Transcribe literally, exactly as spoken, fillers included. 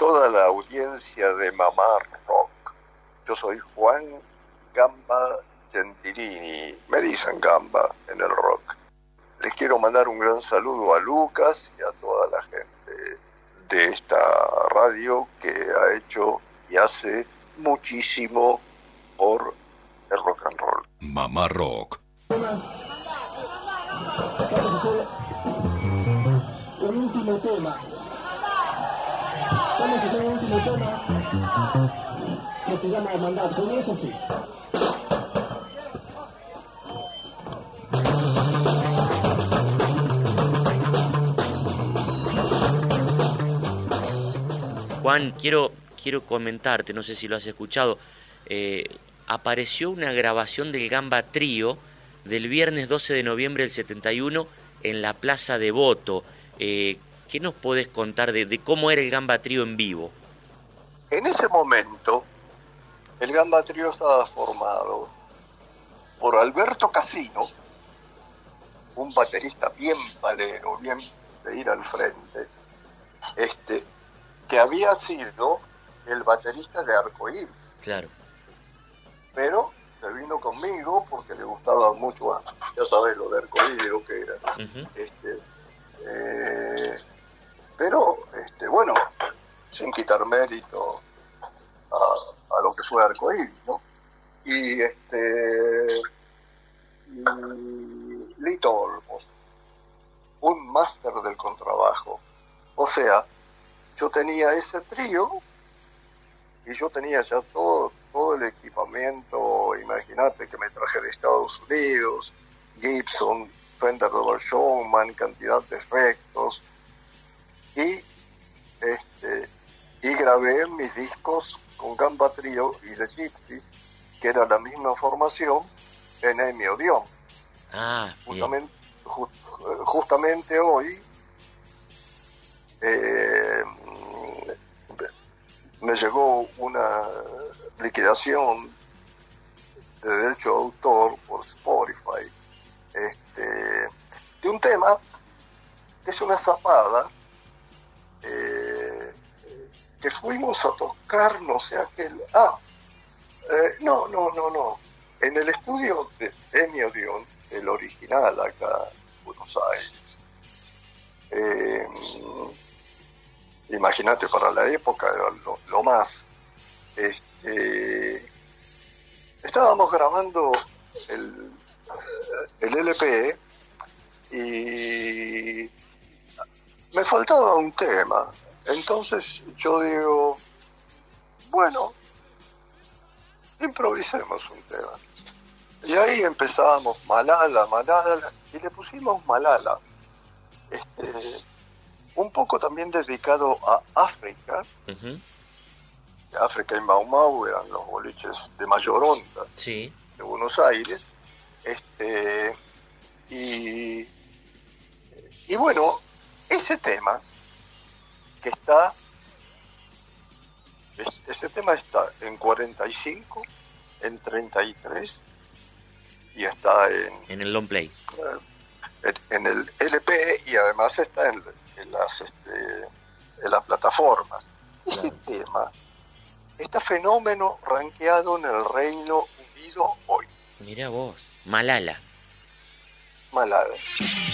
toda la audiencia de Mamá Rock. Yo soy Juan Gamba Gentilini, me dicen Gamba en el rock. Les quiero mandar un gran saludo a Lucas y a toda la gente de esta radio que ha hecho y hace muchísimo por el rock and roll. Mamá Rock. El último tema. Vamos a hacer el último tema que se llama Hermandad. Con eso sí. Juan, quiero, quiero comentarte, no sé si lo has escuchado, eh, apareció una grabación del Gamba Trío del viernes doce de noviembre del setenta y uno en la Plaza Devoto. Eh, ¿Qué nos podés contar de, de cómo era el Gamba Trío en vivo? En ese momento, el Gamba Trío estaba formado por Alberto Casino, un baterista bien palero, bien de ir al frente, este, que había sido el baterista de Arcoíris. Claro. Pero se vino conmigo porque le gustaba mucho, ya sabes lo de Arcoíris, lo que era. Uh-huh. Este, eh, pero, este, bueno, sin quitar mérito a, a lo que fue Arcoíris, ¿no? Y este y Lito Olmos, un máster del contrabajo. O sea, yo tenía ese trío y yo tenía ya todo, todo el equipamiento, imagínate que me traje de Estados Unidos, Gibson, Fender Double Showman, cantidad de efectos, y este y grabé mis discos con Gamba Trío y The Gypsies, que era la misma formación, en Emi Odeon. Ah, justamente, ju, justamente hoy eh, me llegó una liquidación de derecho de autor por Spotify, este, de un tema que es una zapada, eh, que fuimos a tocar, no sé, aquel... Ah, eh, no, no, no, no. En el estudio de Emi Odeon, el original acá en Buenos Aires. Eh, Imagínate, para la época era lo, lo más. Este, estábamos grabando el, el L P y me faltaba un tema. Entonces yo digo, bueno, improvisemos un tema. Y ahí empezamos, Malala, Malala, y le pusimos Malala. Este, un poco también dedicado a África. Uh-huh. África y Mau Mau eran los boliches de mayor onda, sí, de Buenos Aires. Este, y, y bueno, ese tema que está, ese tema está en cuarenta y cinco, en treinta y tres y está en... En el long play. En, en el L P y además está en, en, las, este, en las plataformas. Ese claro. tema está fenómeno rankeado en el Reino Unido hoy. Mira vos, Malala. Malala.